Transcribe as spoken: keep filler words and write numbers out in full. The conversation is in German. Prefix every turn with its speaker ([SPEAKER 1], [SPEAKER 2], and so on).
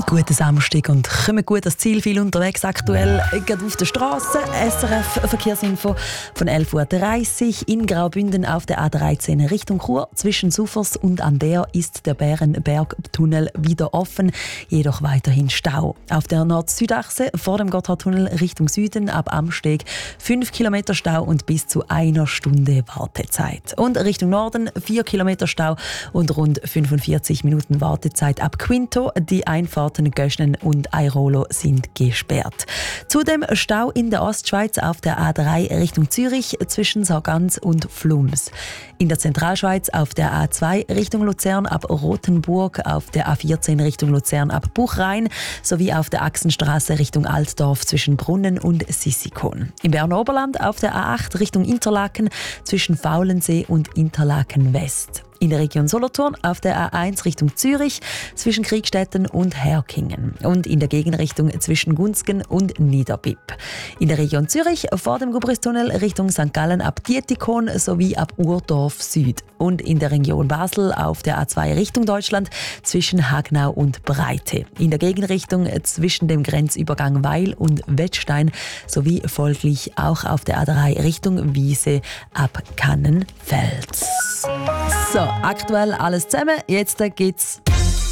[SPEAKER 1] Guten Samstag und kommen gut ans Ziel, viel unterwegs aktuell, gerade auf der Straße. S R F Verkehrsinfo von elf Uhr dreißig in Graubünden auf der A dreizehn Richtung Chur. Zwischen Suffers und Ander ist der Bärenbergtunnel wieder offen, jedoch weiterhin Stau. Auf der Nord-Süd-Achse vor dem Gotthardtunnel Richtung Süden ab Amsteg fünf Kilometer Stau und bis zu einer Stunde Wartezeit. Und Richtung Norden vier Kilometer Stau und rund fünfundvierzig Minuten Wartezeit ab Quinto. Die Einfahrten Göschnen und Airolo sind gesperrt. Zudem Stau in der Ostschweiz auf der A drei Richtung Zürich zwischen Sargans und Flums. In der Zentralschweiz auf der A zwei Richtung Luzern ab Rothenburg, auf der A vierzehn Richtung Luzern ab Buchrein sowie auf der Achsenstraße Richtung Altdorf zwischen Brunnen und Sissikon. Im Berner Oberland auf der A acht Richtung Interlaken zwischen Faulensee und Interlaken West. In der Region Solothurn auf der A eins Richtung Zürich zwischen Kriegstetten und Herkingen und in der Gegenrichtung zwischen Gunzgen und Niederbipp. In der Region Zürich vor dem Gubristunnel Richtung Sankt Gallen ab Dietikon sowie ab Urdorf Süd und in der Region Basel auf der A zwei Richtung Deutschland zwischen Hagnau und Breite. In der Gegenrichtung zwischen dem Grenzübergang Weil und Wettstein sowie folglich auch auf der A drei Richtung Wiese ab Kannenfels. So, aktuell alles zusammen. Jetzt geht's